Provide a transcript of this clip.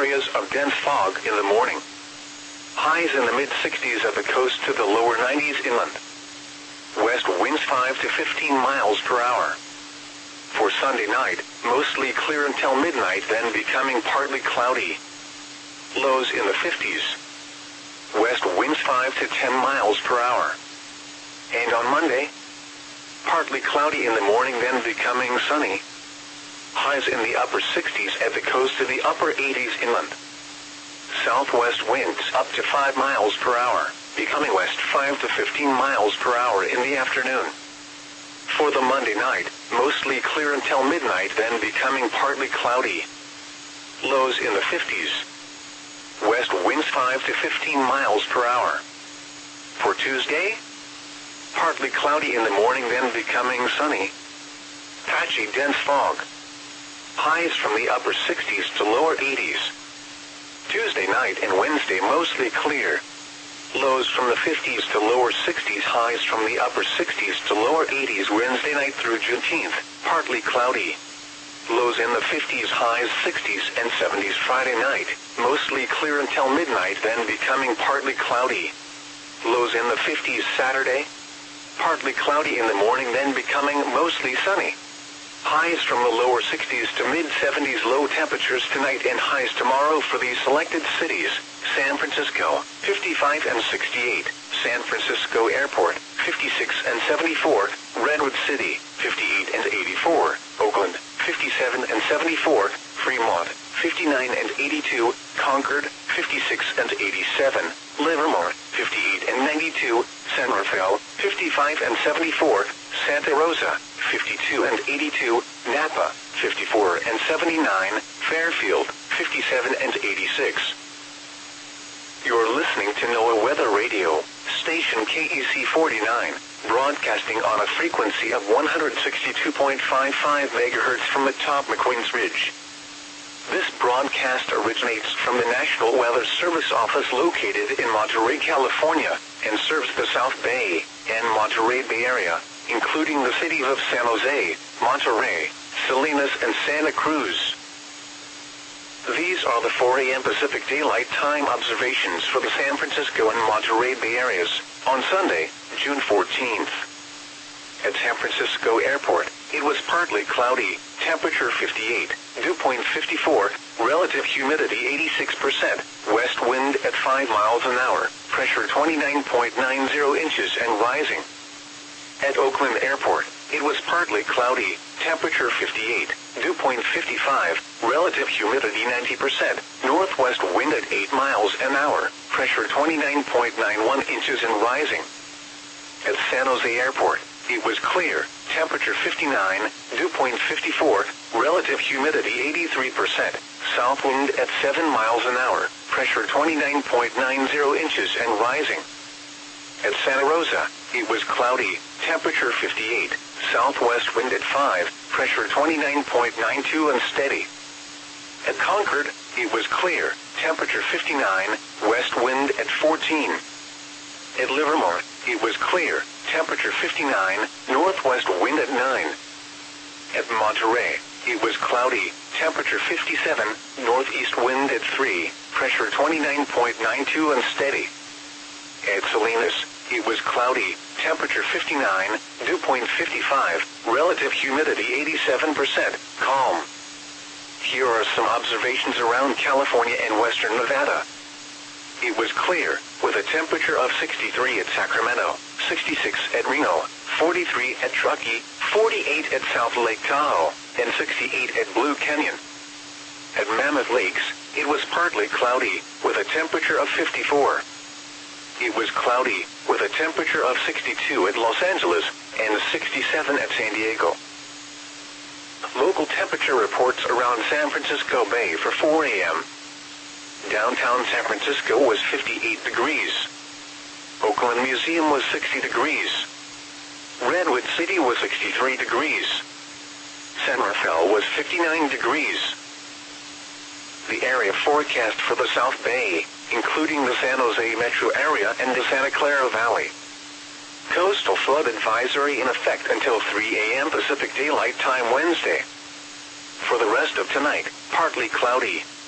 areas of dense fog in the morning. Highs in the mid-60s at the coast to the lower 90s inland. West winds 5 to 15 miles per hour. For Sunday night, mostly clear until midnight, then becoming partly cloudy. Lows in the 50s. West winds 5 to 10 miles per hour. And on Monday, partly cloudy in the morning, then becoming sunny. Highs in the upper 60s at the coast to the upper 80s inland. Southwest winds up to 5 miles per hour, becoming west 5 to 15 miles per hour in the afternoon. For the Monday night, mostly clear until midnight, then becoming partly cloudy. Lows in the 50s. West winds 5 to 15 miles per hour. For Tuesday, partly cloudy in the morning, then becoming sunny. Patchy dense fog. Highs from the upper 60s to lower 80s. Tuesday night and Wednesday mostly clear. Lows from the 50s to lower 60s, highs from the upper 60s to lower 80s Wednesday night through Juneteenth, partly cloudy. Lows in the 50s, highs 60s and 70s Friday night, mostly clear until midnight, then becoming partly cloudy. Lows in the 50s Saturday, partly cloudy in the morning, then becoming mostly sunny. Highs from the lower 60s to mid-70s, low temperatures tonight and highs tomorrow for these selected cities: San Francisco, 55 and 68, San Francisco Airport, 56 and 74, Redwood City, 58 and 84, Oakland, 57 and 74, Fremont, 59 and 82, Concord, 56 and 87, Livermore, 58 and 92, San Rafael, 55 and 74, Santa Rosa, 52 and 82, Napa, 54 and 79, Fairfield, 57 and 86. You're listening to NOAA Weather Radio, station KEC 49, broadcasting on a frequency of 162.55 MHz from atop McQueen's Ridge. This broadcast originates from the National Weather Service office located in Monterey, California, and serves the South Bay and Monterey Bay Area, including the cities of San Jose, Monterey, Salinas, and Santa Cruz. These are the 4 a.m. Pacific Daylight Time observations for the San Francisco and Monterey Bay areas on Sunday, June 14th. At San Francisco Airport, it was partly cloudy, temperature 58, dew point 54, relative humidity 86%, west wind at 5 miles an hour, pressure 29.90 inches and rising. At Oakland Airport, it was partly cloudy, temperature 58, dew point 55, relative humidity 90%, northwest wind at 8 miles an hour, pressure 29.91 inches and rising. At San Jose Airport, it was clear, temperature 59, dew point 54, relative humidity 83%, south wind at 7 miles an hour, pressure 29.90 inches and rising. At Santa Rosa, it was cloudy, temperature 58, southwest wind at 5, pressure 29.92 and steady. At Concord, it was clear, temperature 59, west wind at 14. At Livermore, it was clear, temperature 59, northwest wind at 9. At Monterey, it was cloudy, temperature 57, northeast wind at 3, pressure 29.92 and steady. At Salinas, it was cloudy, temperature 59, dew point 55, relative humidity 87%, calm. Here are some observations around California and western Nevada. It was clear, with a temperature of 63 at Sacramento, 66 at Reno, 43 at Truckee, 48 at South Lake Tahoe, and 68 at Blue Canyon. At Mammoth Lakes, it was partly cloudy, with a temperature of 54. It was cloudy, with a temperature of 62 at Los Angeles, and 67 at San Diego. Local temperature reports around San Francisco Bay for 4 a.m. Downtown San Francisco was 58 degrees. Oakland Museum was 60 degrees. Redwood City was 63 degrees. San Rafael was 59 degrees. The area forecast for the South Bay, including the San Jose metro area and the Santa Clara Valley. Coastal flood advisory in effect until 3 a.m. Pacific Daylight Time Wednesday. For the rest of tonight, partly cloudy.